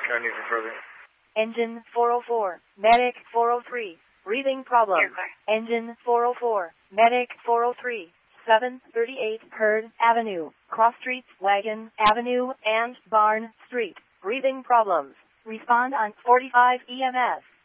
No need for further. Engine 404, medic 403, breathing problem. Engine 404, medic 403, 738 Hurd Avenue, Cross Street, Wagon Avenue, and Barn Street. Breathing problems. Respond on 45 EMS.